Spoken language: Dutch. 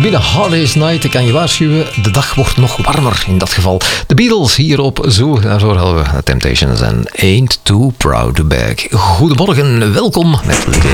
It's been a hard day's night. Ik kan je waarschuwen, de dag wordt nog warmer in dat geval. De Beatles hier op Zo. Daarvoor hadden we Temptations en Ain't Too Proud to Beg. Goedemorgen, welkom met